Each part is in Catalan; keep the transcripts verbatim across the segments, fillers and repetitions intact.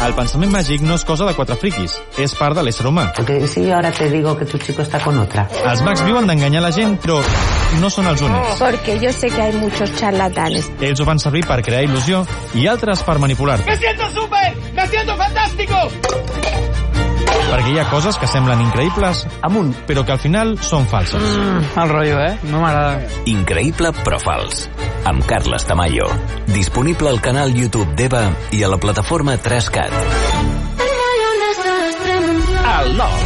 El pensament màgic no és cosa de quatre friquis, és part de l'ésser humà. Porque si ahora te digo que tu chico está con otra. Els mags viuen d'enganyar la gent, però no són els únics. Porque yo sé que hay muchos charlatanes. Ells ho fan servir per crear il·lusió i altres per manipular. ¡Me siento súper! ¡Me siento fantástico! Perquè hi ha coses que semblen increïbles Amunt. però que al final són falses. Mm, el rotllo, eh? No m'agrada. Increïble però fals. Amb Carles Tamayo. Disponible al canal YouTube d'Eva i a la plataforma tres cat. El nou.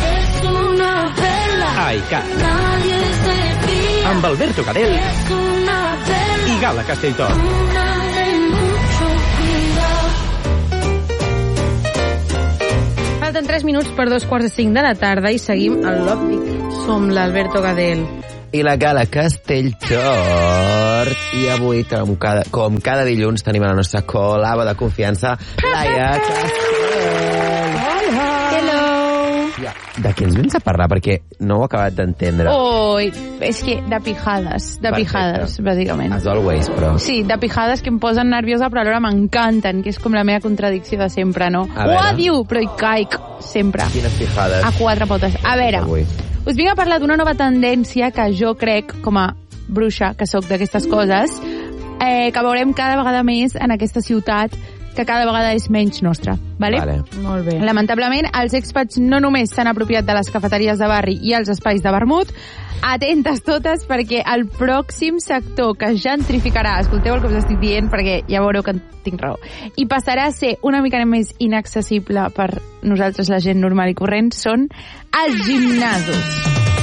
iCat. Amb Alberto Cadell i Gala Castelltó. Falten tres minuts per dos quarts de cinc de la tarda i seguim al l'Òptic. Som l'Alberto Gadel i la Gala Castelltort. I avui, com cada, com cada dilluns, tenim a la nostra col·laba de confiança, Laia Castells. Hello. Ja, de què ens vens a parlar? Perquè no ho he acabat d'entendre. Oh, és que de pijades, de pijades, bàsicament. As always, però... Sí, de pijades que em posen nerviosa, però alhora m'encanten, que és com la meva contradicció de sempre, no? Ho odio, però hi caic, sempre. Quines pijades? A quatre potes. A veure, avui us vinc a parlar d'una nova tendència que jo crec, com a bruixa, que sóc d'aquestes coses, eh, que veurem cada vegada més en aquesta ciutat, que cada vegada és menys nostra, vale? Vale. Molt bé. Lamentablement, els expats no només s'han apropiat de les cafeteries de barri i els espais de vermut, atentes totes, perquè el pròxim sector que gentrificarà, escolteu el que us estic dient, perquè ja veureu que tinc raó, i passarà a ser una mica més inaccessible per nosaltres, la gent normal i corrent, són els gimnasos.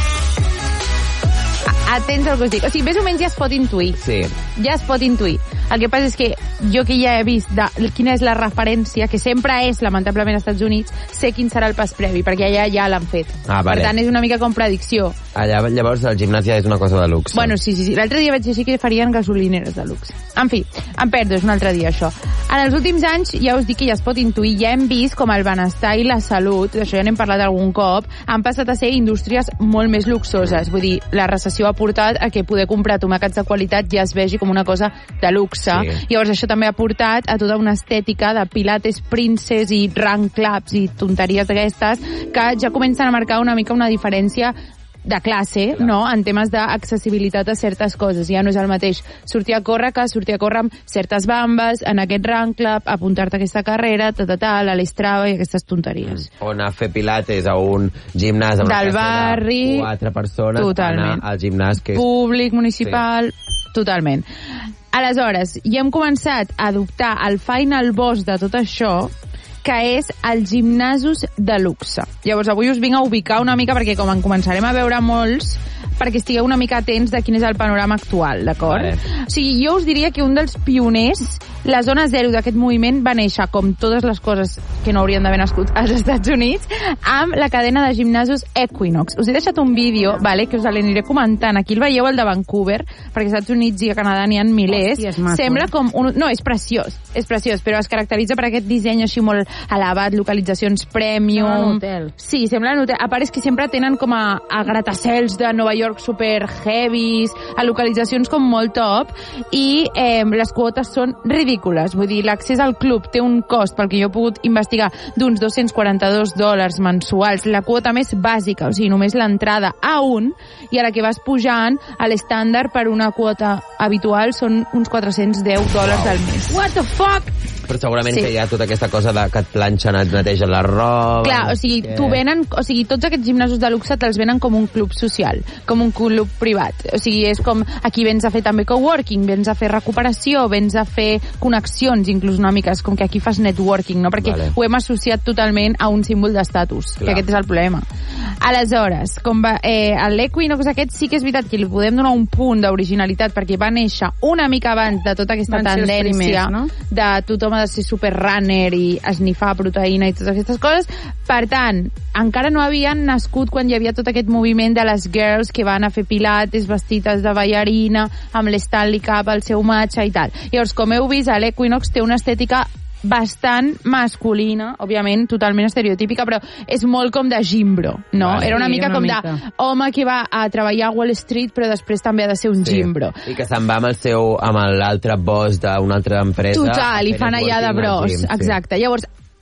Atents al que us dic. O sigui, més o menys ja es pot intuir. Sí. Ja es pot intuir. El que passa és que jo que ja he vist de quina és la referència, que sempre és, lamentablement, als Estats Units, sé quin serà el pas previ, perquè allà ja l'han fet. Ah, vale. Per tant, és una mica com predicció. Allà, llavors, el gimnàs ja és una cosa de luxe. Bueno, sí, sí, sí. L'altre dia vaig llegir que farien gasolineres de luxe. En fi, em perdo, és un altre dia, això. En els últims anys, ja us dic que ja es pot intuir, ja hem vist com el benestar i la salut, d'això ja n'hem parlat algun cop, han passat a ser indústries molt més luxoses. Vull dir, la recessió ha portat a que poder comprar tomàquets de qualitat ja es vegi com una cosa de luxe. Sí. Llavors això també ha portat a tota una estètica de pilates princess i rank clubs i tonteries d'aquestes que ja comencen a marcar una mica una diferència de classe, no?, en temes d'accessibilitat a certes coses. Ja no és el mateix sortir a córrer que sortir a córrer amb certes bambes, en aquest rank club, apuntar-te a aquesta carrera, ta, ta, ta, a l'Strava i aquestes tonteries. O anar a fer pilates a un gimnàs amb del barri, de quatre persones, totalment. Anar al gimnàs que és... públic, municipal, sí. Totalment. Aleshores, ja hem començat a adoptar el final boss de tot això, que és els gimnasos de luxe. Llavors, avui us vinc a ubicar una mica, perquè com en començarem a veure molts, perquè estigueu una mica atents de quin és el panorama actual, d'acord? Vale. O sigui, jo us diria que un dels pioners, la zona zero d'aquest moviment, va néixer, com totes les coses que no haurien d'haver nascut als Estats Units, amb la cadena de gimnasos Equinox. Us he deixat un vídeo, vale, que us l'aniré comentant. Aquí el veieu, el de Vancouver, perquè als Estats Units i a Canadà n'hi ha milers. Hòstia, és maco. Sembla com un... No, és preciós, és preciós, però es caracteritza per aquest disseny així molt elevat, localitzacions premium. Sembla un hotel. Sí, sembla un hotel. A part és que sempre tenen com a, a gratacels de Nova York super heavies, a localitzacions com molt top, i eh, les quotes són ridícules. Vull dir, l'accés al club té un cost, pel que jo he pogut investigar, d'uns dos-cents quaranta-dos dòlars mensuals. La quota més bàsica, o sigui, només l'entrada a un, i a la que vas pujant, a l'estàndard per una quota habitual són uns quatre-cents deu dòlars wow. al mes. What the fuck? Però segurament sí. que hi ha tota aquesta cosa de que et planxen, et netegen la roba... Clar, o sigui, que... tu venen, o sigui, tots aquests gimnasos de luxe te'ls venen com un club social, com un club privat. O sigui, és com aquí vens a fer també coworking, vens a fer recuperació, vens a fer connexions, inclús una mica, és com que aquí fas networking, no? Perquè vale. Ho hem associat totalment a un símbol d'estatus, que aquest és el problema. Aleshores, com va, eh, l'Equinox aquest sí que és veritat que li podem donar un punt d'originalitat, perquè va néixer una mica abans de tota aquesta Van tendència primers, no? De tothom ha de ser super runner i esnifar proteïna i totes aquestes coses. Per tant, encara no havien nascut quan hi havia tot aquest moviment de les girls que van a fer pilates vestides de ballarina, amb l'Stanley Cup al seu matxa i tal. Llavors, com heu vist, l'Equinox té una estètica bastant masculina, òbviament totalment estereotípica, però és molt com de gimbro, no? Vale, era una mica una com mica. de home que va a treballar a Wall Street però després també ha de ser un sí. gimbro. I que se'n va amb el seu, amb l'altre boss d'una altra empresa. Total, i fan allà de bros, gym, exacte. Sí. Llavors,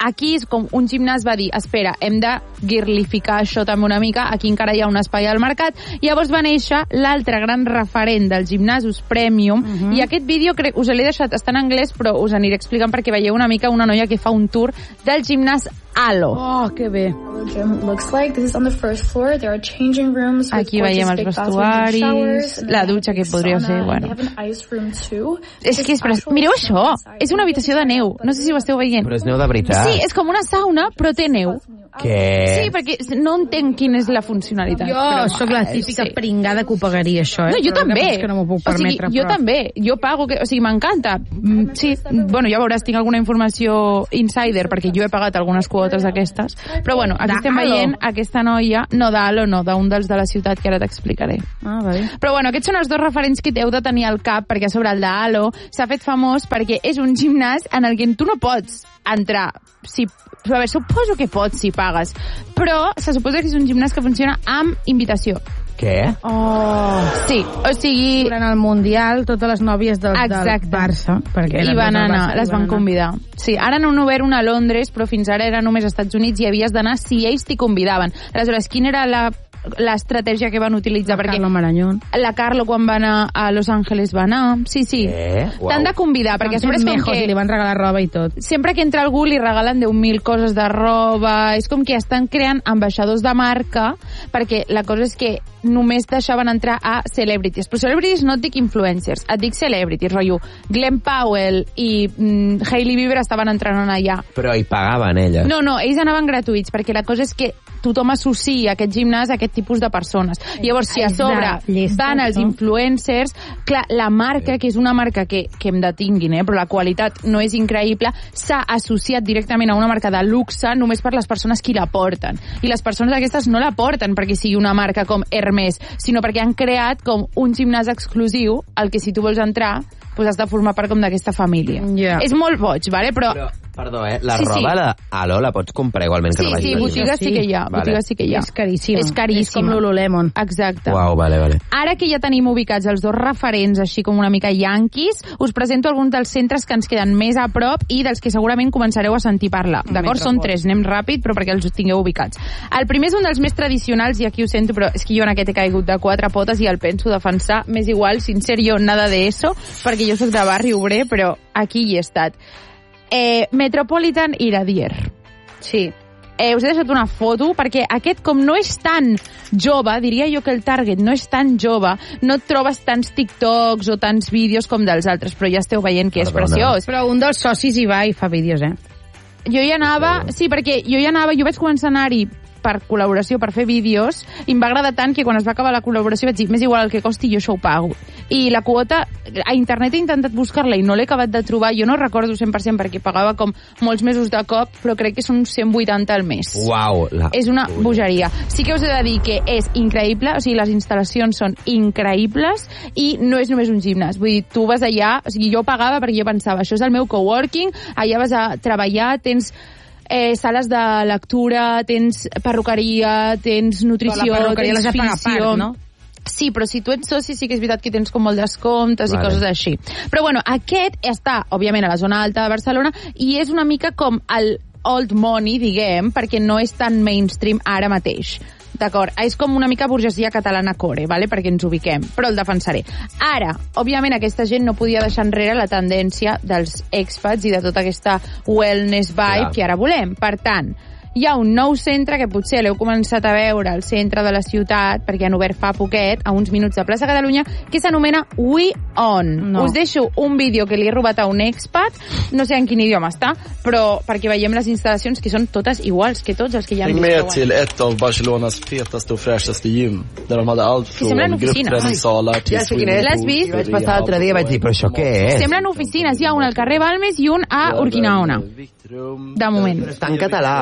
aquí és com un gimnàs va dir, espera, hem de girlificar això també una mica, aquí encara hi ha un espai al mercat. Llavors va néixer l'altre gran referent dels gimnasos premium, uh-huh. i aquest vídeo crec, us l'he deixat, està en anglès, però us aniré explicant perquè veieu una mica una noia que fa un tour del gimnàs Alo. Oh, que bé. Aquí veiem els vestuaris, la dutxa que podria ser, bueno. És que és... Mireu això, és una habitació de neu, no sé si ho esteu veient. Però és neu de veritat. Sí, és com una sauna, però té neu. Què? Sí, perquè no entenc quina és la funcionalitat. Jo però, sóc la típica sí. pringada que ho pagaria, això, eh? No, jo però també. Que no m'ho puc permetre, o sigui, jo però... també. Jo pago, que, o sigui, m'encanta. Sí, bueno, ja veuràs, tinc alguna informació insider, perquè jo he pagat algunes quotes d'aquestes. Però bueno, aquí estem veient aquesta noia, no d'Alo, no, d'un dels de la ciutat, que ara t'explicaré. Ah, vale. Però bueno, aquests són els dos referents que t'heu de tenir al cap, perquè a sobre el d'Alo s'ha fet famós perquè és un gimnàs en el que tu no pots entrar. Si, a veure, suposo que pots si pagues, però se suposa que és un gimnàs que funciona amb invitació. Què? Oh, sí, o sigui... Durant el Mundial, totes les nòvies del, del Barça, perquè hi van anar, Barça, les van convidar. Sí, ara n'han obert una a Londres, però fins ara era només als Estats Units i havies d'anar si ells t'hi convidaven. Aleshores, quina era la l'estratègia que van utilitzar? La perquè Carlo Marañón. La Carlo, quan va anar a Los Angeles, va anar. Sí, sí. Eh? Wow. T'han de convidar, perquè a sobre és com que... I li van regalar roba i tot. Sempre que entra algú li regalen deu mil coses de roba. És com que estan creant ambaixadors de marca, perquè la cosa és que només deixaven entrar a celebrities. Però celebrities no et dic influencers, et dic celebrities, rotllo. Glenn Powell i mm, Hailey Bieber estaven entrant allà. Però hi pagaven, elles? No, no, ells anaven gratuïts, perquè la cosa és que tothom associa aquest gimnàs a aquest tipus de persones. Llavors, si a sobre van els influencers, clar, la marca, que és una marca que, que em detinguin, eh, però la qualitat no és increïble, s'ha associat directament a una marca de luxe només per les persones qui la porten. I les persones aquestes no la porten perquè sigui una marca com Hermes, sinó perquè han creat com un gimnàs exclusiu al que si tu vols entrar, pues has de formar part com d'aquesta família. Yeah. És molt boig, vale? però... però... Perdó, eh? La sí, roba sí. de Alo la pots comprar igualment que sí, no vagis sí, botiga sí que hi ha. Vale. Botiga sí que hi ha. És caríssima. És caríssima. És com Lululemon. Exacte. Uau, vale, vale. Ara que ja tenim ubicats els dos referents, així com una mica yanquis, us presento alguns dels centres que ens queden més a prop i dels que segurament començareu a sentir parlar. D'acord? Són tres, anem ràpid, però perquè els tingueu ubicats. El primer és un dels més tradicionals, i aquí ho sento, però és que jo en aquest he caigut de quatre potes i el penso defensar. M'és igual, sincer, jo nada de eso, perquè jo sóc de barri obrer, però aquí hi he estat. Eh, Metropolitan Iradier. Sí. Eh, us he deixat una foto perquè aquest, com no és tan jove, diria jo que el target no és tan jove, no et trobes tants TikToks o tants vídeos com dels altres, però ja esteu veient que és preciós. Però un dels socis hi va i fa vídeos, eh? Jo hi anava, sí, perquè jo hi anava, jo vaig començar a anar-hi per col·laboració, per fer vídeos, i em va agradar tant que quan es va acabar la col·laboració vaig dir, m'és igual el que costi, jo això ho pago. I la quota, a internet he intentat buscar-la i no l'he acabat de trobar, jo no recordo cent per cent perquè pagava com molts mesos de cop, però crec que són cent vuitanta al mes. Uau! La... És una bogeria. Sí que us he de dir que és increïble, o sigui, les instal·lacions són increïbles i no és només un gimnàs. Vull dir, tu vas allà, o sigui, jo pagava perquè jo pensava, això és el meu coworking, allà vas a treballar, tens Eh, sales de lectura, tens perruqueria, tens nutrició, perruqueria tens fissió, no? Sí, però si tu ets soci sí que és veritat que tens com molt descomptes vale. I coses així. Però bueno, aquest està, òbviament, a la zona alta de Barcelona i és una mica com el old money, diguem, perquè no és tan mainstream ara mateix. D'acord, és com una mica burgesia catalana core, vale? Perquè ens ubiquem, però el defensaré. Ara, òbviament, aquesta gent no podia deixar enrere la tendència dels expats i de tota aquesta wellness vibe ja. Que ara volem. Per tant, hi ha un nou centre que potser l'heu començat a veure al centre de la ciutat, perquè han obert fa poquet, a uns minuts de plaça Catalunya, que s'anomena We On. No. Us deixo un vídeo que li he robat a un expat, no sé en quin idioma està, però perquè veiem les instal·lacions que són totes iguals que tots els que hi ha. Häng med till ett av Barcelonas fetaste och fräschaste gym, där de hade allt från gruppträningssalar till swimmingpool. L'has vist? Vaig passar l'altre dia i vaig dir, però això què és? Semblen oficines, hi ha un al carrer Balmes i un a Urquinaona. De moment. Està en català, oi? Però una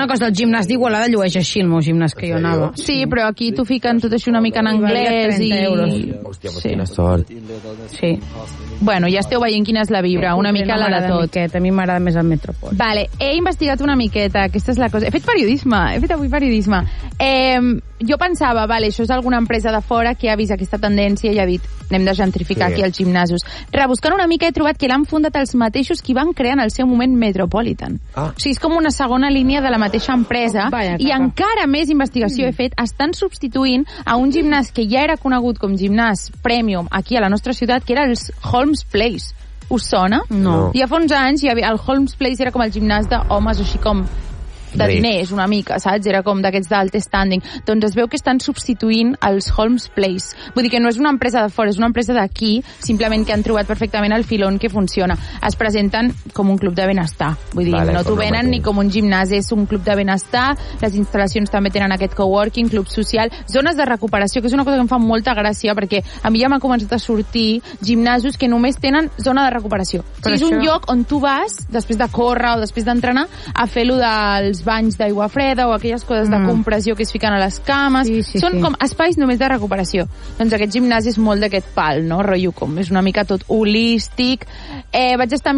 cosa, el gimnàs d'Igualada llueix així, el meu gimnàs que jo anava. Sí, però aquí t'ho fiquen tot així una mica en anglès i... Hòstia, pues quina sort. Sí. Bueno, ja esteu veient quina és la vibra, una mica la de tot. Miqueta, a mi m'agrada més el Metropol. Vale, he investigat una miqueta, aquesta és la cosa. He fet periodisme, he fet avui periodisme. Eh, jo pensava, vale, això és alguna empresa de fora que ha vist aquesta tendència i ha dit, anem de gentrificar sí. aquí els gimnasos. Rebuscant una mica he trobat que l'han fundat els mateixos que van crear en el seu moment Metropolitan. Ah. O sigui, és com una segona línia de la mateixa empresa. Oh, vaya, i encara més investigació mm. he fet, estan substituint a un gimnàs que ja era conegut com gimnàs premium aquí a la nostra ciutat, que era el Holmes Place. Us sona? No. Ja fa uns anys hi havia, el Holmes Place era com el gimnàs d'homes així com de diners, una mica, saps? Era com d'aquests d'alt standing. Doncs es veu que estan substituint els Holmes Place. Vull dir que no és una empresa de fora, és una empresa d'aquí, simplement que han trobat perfectament el filón que funciona. Es presenten com un club de benestar. Vull dir, vale, no t'ho venen ni com un gimnàs, és un club de benestar, les instal·lacions també tenen aquest coworking, club social, zones de recuperació, que és una cosa que em fa molta gràcia, perquè a mi ja m'ha començat a sortir gimnasos que només tenen zona de recuperació. O sigui, és un lloc on tu vas, després de córrer o després d'entrenar, a fer-lo dels banys d'aigua freda o aquelles coses de compressió que es fiquen a les cames. Sí, sí, són sí. com espais només de recuperació. Doncs aquest gimnàs és molt d'aquest pal, no? Rotllo com és una mica tot holístic. Eh, vaig estar